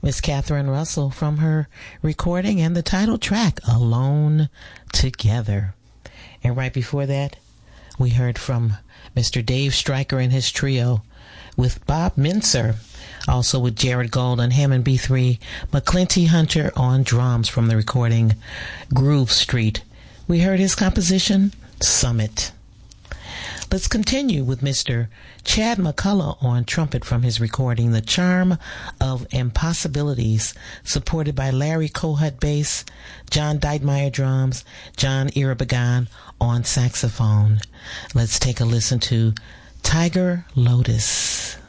Miss Catherine Russell from her recording and the title track, Alone Together. And right before that, we heard from Mr. Dave Stryker and his trio with Bob Mincer, also with Jared Gold on Hammond B3, McClinty Hunter on drums from the recording Groove Street. We heard his composition, Summit. Let's continue with Mr. Chad McCullough on trumpet from his recording The Charm of Impossibilities, supported by Larry Kohut bass, John Deitmeyer drums, John Irabagan on saxophone. Let's take a listen to Tiger Lotus.